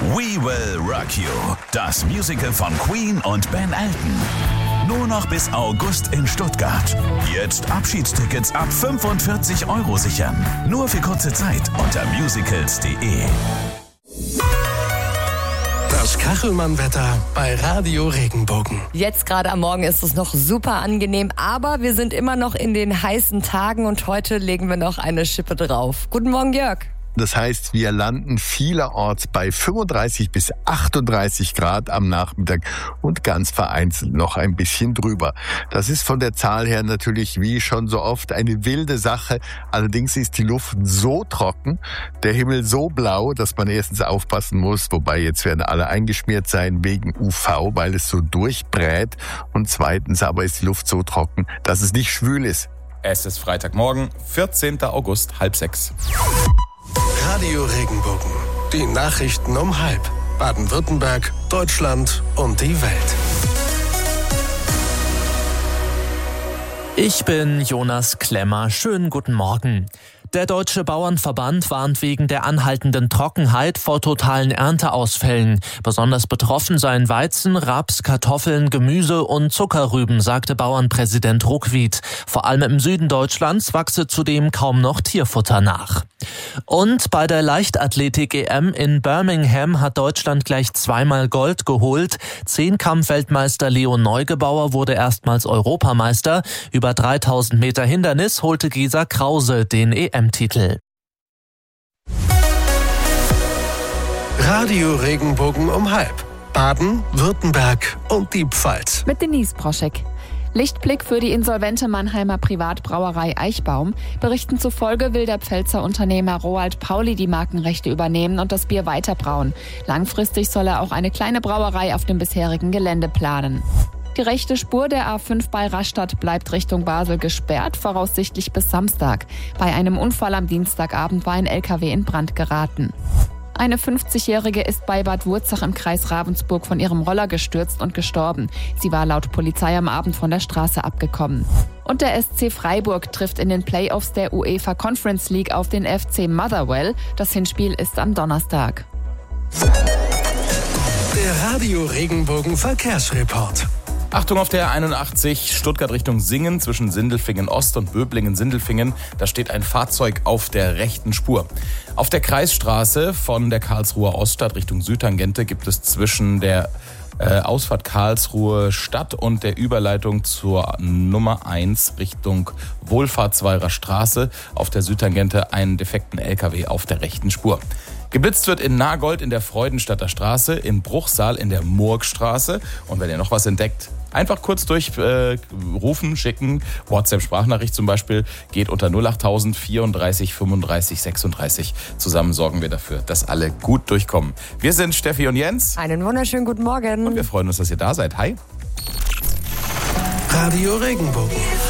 We Will Rock You, das Musical von Queen und Ben Elton. Nur noch bis August in Stuttgart. Jetzt Abschiedstickets ab 45 € sichern. Nur für kurze Zeit unter musicals.de. Das Kachelmann-Wetter bei Radio Regenbogen. Jetzt gerade am Morgen ist es noch super angenehm, aber wir sind immer noch in den heißen Tagen und heute legen wir noch eine Schippe drauf. Guten Morgen, Jörg. Das heißt, wir landen vielerorts bei 35 bis 38 Grad am Nachmittag und ganz vereinzelt noch ein bisschen drüber. Das ist von der Zahl her natürlich wie schon so oft eine wilde Sache. Allerdings ist die Luft so trocken, der Himmel so blau, dass man erstens aufpassen muss, wobei jetzt werden alle eingeschmiert sein wegen UV, weil es so durchbrät. Und zweitens aber ist die Luft so trocken, dass es nicht schwül ist. Es ist Freitagmorgen, 14. August, 5:30. Radio Regenbogen. Die Nachrichten um 5. Baden-Württemberg, Deutschland und die Welt. Ich bin Jonas Klemmer. Schönen guten Morgen. Der Deutsche Bauernverband warnt wegen der anhaltenden Trockenheit vor totalen Ernteausfällen. Besonders betroffen seien Weizen, Raps, Kartoffeln, Gemüse und Zuckerrüben, sagte Bauernpräsident Ruckwied. Vor allem im Süden Deutschlands wachse zudem kaum noch Tierfutter nach. Und bei der Leichtathletik-EM in Birmingham hat Deutschland gleich zweimal Gold geholt. Zehnkampf-Weltmeister Leon Neugebauer wurde erstmals Europameister. Über 3000 Meter Hindernis holte Gesa Krause den EM-Titel. Radio Regenbogen um 5. Baden, Württemberg und die Pfalz. Mit Denise Proschek. Lichtblick für die insolvente Mannheimer Privatbrauerei Eichbaum. Berichten zufolge will der Pfälzer Unternehmer Roald Pauli die Markenrechte übernehmen und das Bier weiterbrauen. Langfristig soll er auch eine kleine Brauerei auf dem bisherigen Gelände planen. Die rechte Spur der A5 bei Rastatt bleibt Richtung Basel gesperrt, voraussichtlich bis Samstag. Bei einem Unfall am Dienstagabend war ein LKW in Brand geraten. Eine 50-Jährige ist bei Bad Wurzach im Kreis Ravensburg von ihrem Roller gestürzt und gestorben. Sie war laut Polizei am Abend von der Straße abgekommen. Und der SC Freiburg trifft in den Playoffs der UEFA Conference League auf den FC Motherwell. Das Hinspiel ist am Donnerstag. Der Radio Regenbogen Verkehrsreport. Achtung auf der 81 Stuttgart Richtung Singen zwischen Sindelfingen Ost und Böblingen-Sindelfingen. Da steht ein Fahrzeug auf der rechten Spur. Auf der Kreisstraße von der Karlsruher Oststadt Richtung Südtangente gibt es zwischen der Ausfahrt Karlsruhe Stadt und der Überleitung zur Nummer 1 Richtung Wohlfahrtsweiler Straße auf der Südtangente einen defekten LKW auf der rechten Spur. Geblitzt wird in Nagold in der Freudenstadter Straße, in Bruchsal in der Murgstraße. Und wenn ihr noch was entdeckt, einfach kurz durchrufen, schicken. WhatsApp-Sprachnachricht zum Beispiel geht unter 08000 34 35 36. Zusammen sorgen wir dafür, dass alle gut durchkommen. Wir sind Steffi und Jens. Einen wunderschönen guten Morgen. Und wir freuen uns, dass ihr da seid. Hi. Radio Regenbogen.